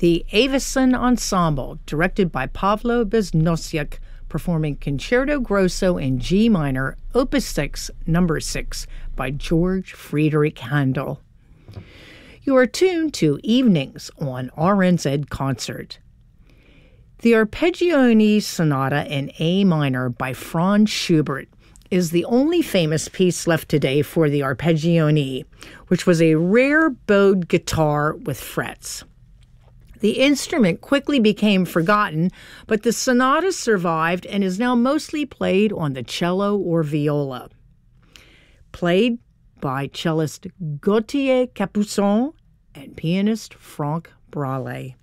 The Avicen Ensemble, directed by Pavlo Biznosyak, performing Concerto Grosso in G minor, Opus 6, Number 6, by George Friedrich Handel. You are tuned to Evenings on RNZ Concert. The Arpeggione Sonata in A minor by Franz Schubert is the only famous piece left today for the Arpeggione, which was a rare bowed guitar with frets. The instrument quickly became forgotten, but the sonata survived and is now mostly played on the cello or viola. Played by cellist Gauthier Capuçon and pianist Franck Bralé.